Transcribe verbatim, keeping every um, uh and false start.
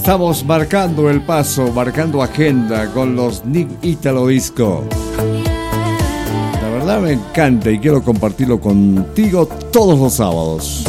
estamos marcando el paso, marcando agenda con los Nick Italo Disco. La verdad me encanta y quiero compartirlo contigo todos los sábados.